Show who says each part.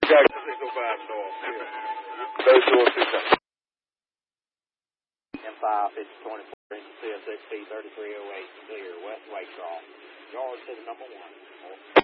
Speaker 1: Got 605 north. Yeah. 3469.
Speaker 2: M5 5024 into CSXP 3308 clear West Waycross. Yard to the number 1.